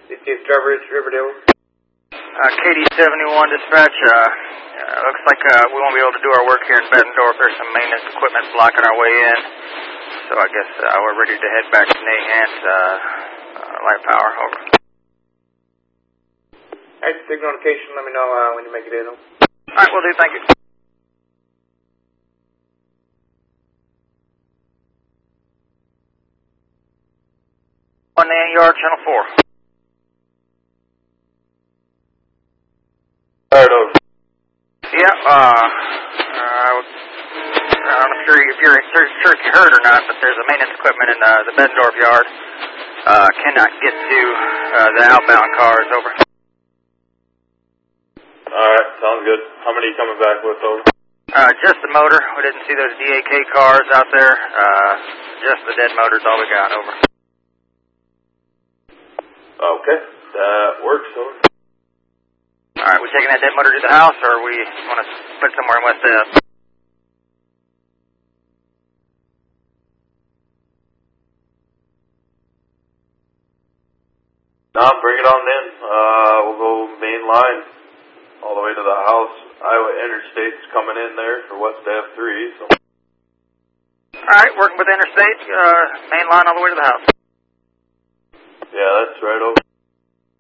Chief Trevor, Riverdale. KD-71 dispatch. Looks like we won't be able to do our work here in Bettendorf. There's some maintenance equipment blocking our way in. So I guess we're ready to head back to Nahant, light power, over. Alright, signal location, let me know when you make it in. Alright, will do, thank you. On Nahant Yard, Channel 4. Alright, over. Yeah, I'm not sure if you're sure if you heard or not, but there's a maintenance equipment in the Bettendorf yard. Cannot get to the outbound cars, over. Alright, sounds good. How many coming back with, over? Just the motor. We didn't see those DAK cars out there. Just the dead motor's all we got, over. Okay, that works, over. Alright, we taking that dead motor to the house, or we want to put it somewhere in West Ave? Nah, bring it on in. We'll go main line all the way to the house. Iowa Interstate's coming in there for West Ave 3, so. Alright, working with Interstate, main line all the way to the house. Yeah, that's right, over.